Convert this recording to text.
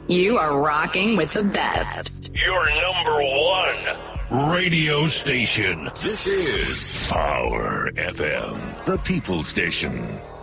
You are rocking with the best. Your number one radio station. This is Power FM, the People Station.